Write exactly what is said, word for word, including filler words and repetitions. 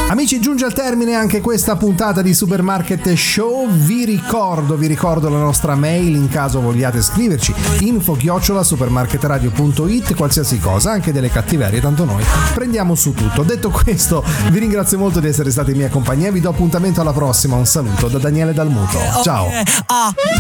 Amici, giunge al termine anche questa puntata di Supermarket Show. Vi ricordo, vi ricordo la nostra mail in caso vogliate scriverci: info chiocciola supermarketradio punto it, qualsiasi cosa, anche delle cattiverie, tanto noi prendiamo su tutto. Detto questo, vi ringrazio molto di essere stati in mia compagnia, vi do appuntamento alla prossima. Un saluto da Daniele Dalmuto. Ciao.